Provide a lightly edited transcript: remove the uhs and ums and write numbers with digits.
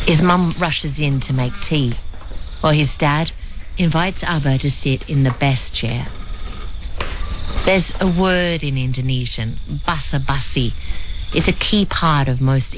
His mum rushes in to make tea, while his dad invites Abba to sit in the best chair. There's a word in Indonesian, basa-basi. It's a key part of most